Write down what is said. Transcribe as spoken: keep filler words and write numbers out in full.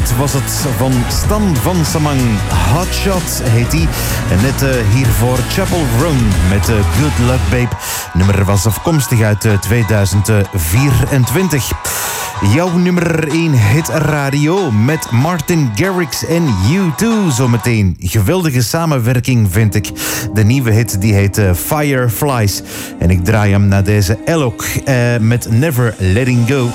Dit was het van Stan van Samang. Hotshot heet die. En net uh, hiervoor Chapel Run met uh, Good Luck Babe. Nummer was afkomstig uit uh, tweeduizend vierentwintig. Jouw nummer één hit radio met Martin Garrix en U twee zometeen. Geweldige samenwerking vind ik. De nieuwe hit die heet uh, Fireflies. En ik draai hem naar deze Elok uh, met Never Letting Go.